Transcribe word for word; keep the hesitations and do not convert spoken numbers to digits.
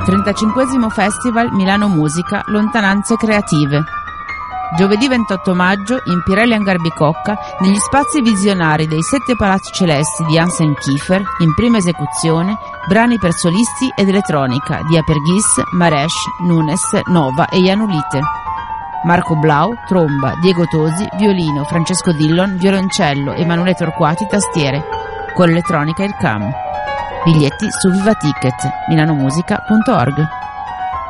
trentacinquesimo Festival Milano Musica Lontananze Creative. Giovedì ventotto maggio in Pirelli Hangar Bicocca, negli spazi visionari dei Sette Palazzi Celesti di Hansen Kiefer, in prima esecuzione, brani per solisti ed elettronica di Aperghis, Maresh, Nunes, Nova e Janulite. Marco Blau, tromba, Diego Tosi, violino, Francesco Dillon, violoncello, Emanuele Torquati, tastiere. Con l'elettronica il Cam. Biglietti su Viva Ticket, milanomusica punto org.